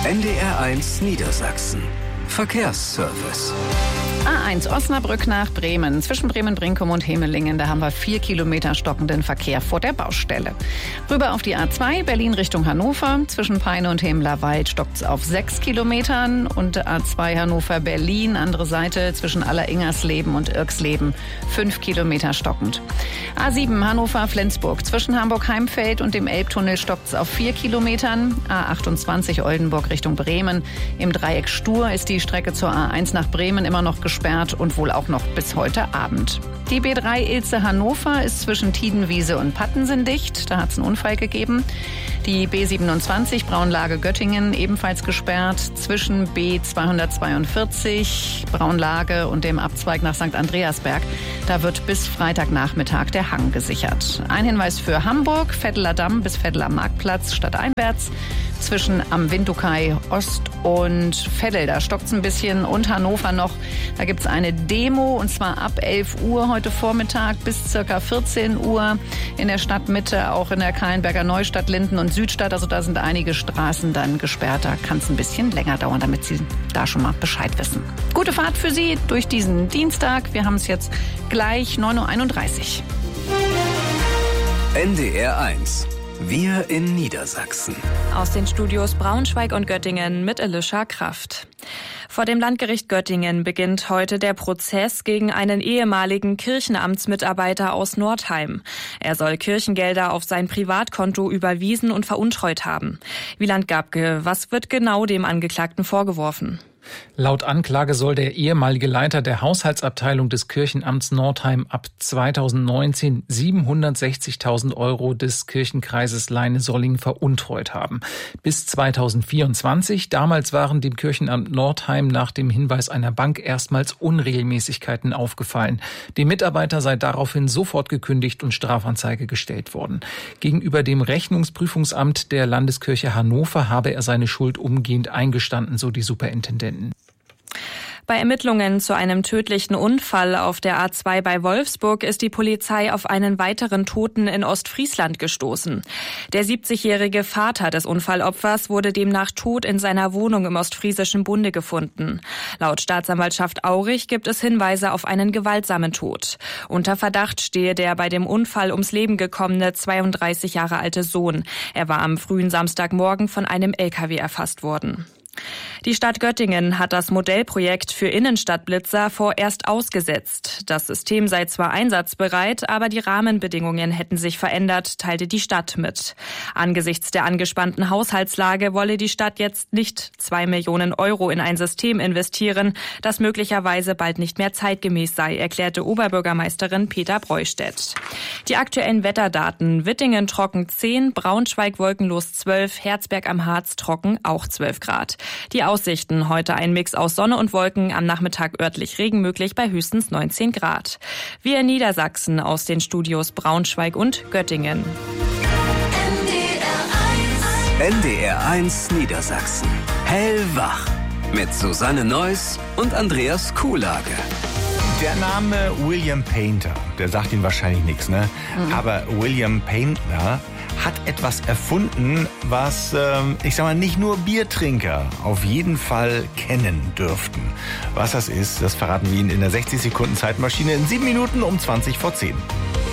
NDR1 Niedersachsen. Verkehrsservice. A1 Osnabrück nach Bremen. Zwischen Bremen-Brinkum und Hemelingen, da haben wir 4 Kilometer stockenden Verkehr vor der Baustelle. Rüber auf die A2 Berlin Richtung Hannover. Zwischen Peine und Hemlerwald stockt es auf 6 Kilometern. Und A2 Hannover-Berlin, andere Seite zwischen Alleringersleben und Irksleben, 5 Kilometer stockend. A7 Hannover-Flensburg. Zwischen Hamburg-Heimfeld und dem Elbtunnel stockt es auf 4 Kilometern. A28 Oldenburg Richtung Bremen. Im Dreieck Stur ist die Strecke zur A1 nach Bremen immer noch gesperrt und wohl auch noch bis heute Abend. Die B3 Ilze-Hannover ist zwischen Tiedenwiese und Pattensen dicht. Da hat es einen Unfall gegeben. Die B27 Braunlage-Göttingen ebenfalls gesperrt. Zwischen B242 Braunlage und dem Abzweig nach St. Andreasberg. Da wird bis Freitagnachmittag der Hang gesichert. Ein Hinweis für Hamburg: Vetteler Damm bis Vetteler Marktplatz stadteinwärts. Zwischen am Windukai Ost und Veddel, da stockt es ein bisschen, und Hannover noch. Da gibt es eine Demo, und zwar ab 11 Uhr heute Vormittag bis circa 14 Uhr in der Stadtmitte, auch in der Kahlenberger Neustadt, Linden und Südstadt. Also da sind einige Straßen dann gesperrt. Da kann es ein bisschen länger dauern, damit Sie da schon mal Bescheid wissen. Gute Fahrt für Sie durch diesen Dienstag. Wir haben es jetzt gleich 9.31 Uhr. NDR1. Wir in Niedersachsen. Aus den Studios Braunschweig und Göttingen mit Elisha Kraft. Vor dem Landgericht Göttingen beginnt heute der Prozess gegen einen ehemaligen Kirchenamtsmitarbeiter aus Nordheim. Er soll Kirchengelder auf sein Privatkonto überwiesen und veruntreut haben. Wieland Gabke, was wird genau dem Angeklagten vorgeworfen? Laut Anklage soll der ehemalige Leiter der Haushaltsabteilung des Kirchenamts Nordheim ab 2019 760.000 Euro des Kirchenkreises Leine-Solling veruntreut haben. Bis 2024, damals waren dem Kirchenamt Nordheim nach dem Hinweis einer Bank erstmals Unregelmäßigkeiten aufgefallen. Dem Mitarbeiter sei daraufhin sofort gekündigt und Strafanzeige gestellt worden. Gegenüber dem Rechnungsprüfungsamt der Landeskirche Hannover habe er seine Schuld umgehend eingestanden, so die Superintendentin. Bei Ermittlungen zu einem tödlichen Unfall auf der A2 bei Wolfsburg ist die Polizei auf einen weiteren Toten in Ostfriesland gestoßen. Der 70-jährige Vater des Unfallopfers wurde demnach tot in seiner Wohnung im Ostfriesischen Bunde gefunden. Laut Staatsanwaltschaft Aurich gibt es Hinweise auf einen gewaltsamen Tod. Unter Verdacht stehe der bei dem Unfall ums Leben gekommene 32 Jahre alte Sohn. Er war am frühen Samstagmorgen von einem LKW erfasst worden. Die Stadt Göttingen hat das Modellprojekt für Innenstadtblitzer vorerst ausgesetzt. Das System sei zwar einsatzbereit, aber die Rahmenbedingungen hätten sich verändert, teilte die Stadt mit. Angesichts der angespannten Haushaltslage wolle die Stadt jetzt nicht 2 Millionen Euro in ein System investieren, das möglicherweise bald nicht mehr zeitgemäß sei, erklärte Oberbürgermeisterin Peter Breustedt. Die aktuellen Wetterdaten: Wittingen trocken 10, Braunschweig wolkenlos 12, Herzberg am Harz trocken auch 12 Grad. Die Aussichten: heute ein Mix aus Sonne und Wolken, am Nachmittag örtlich Regen möglich bei höchstens 19 Grad. Wir in Niedersachsen aus den Studios Braunschweig und Göttingen. NDR1 Niedersachsen. Hellwach. Mit Susanne Neuss und Andreas Kuhlage. Der Name William Painter, der sagt Ihnen wahrscheinlich nichts, ne? Aber William Painter hat etwas erfunden, was, ich sag mal, nicht nur Biertrinker auf jeden Fall kennen dürften. Was das ist, das verraten wir Ihnen in der 60-Sekunden-Zeitmaschine in 7 Minuten um 20 vor 10.